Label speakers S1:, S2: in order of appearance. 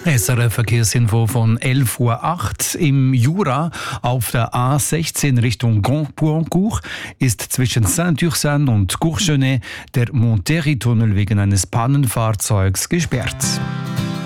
S1: SRF Verkehrsinfo von 11:08 Uhr. Im Jura auf der A16 Richtung Grand-Puancourt ist zwischen Saint-Ursanne und Courgenay der Monterrey-Tunnel wegen eines Pannenfahrzeugs gesperrt.